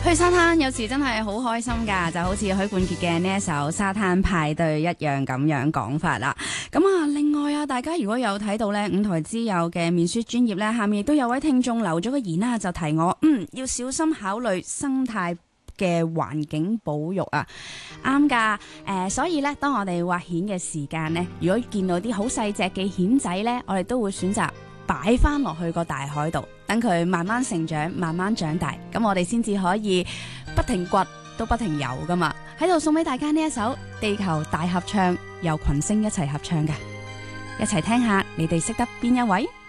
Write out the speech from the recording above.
去沙灘有時真係好開心㗎，就好似許冠傑嘅呢一首《沙灘派對》一樣咁樣講法啦。咁啊，另外啊，大家如果有睇到呢五台之友嘅面書專頁呢，下面亦都有位聽眾留咗個言啦，就提我要小心考慮生態嘅環境保育啊，啱㗎。所以呢，當我哋挖蜆嘅時間呢，如果見到啲好細隻嘅蜆仔呢，我哋都會選擇擺翻落去個大海度，等佢慢慢成長，慢慢長大，咁我哋先至可以不停掘都不停游噶嘛。喺度送俾大家呢一首《地球大合唱》，由群星一齊合唱㗎，一齊聽下，你哋識得邊一位？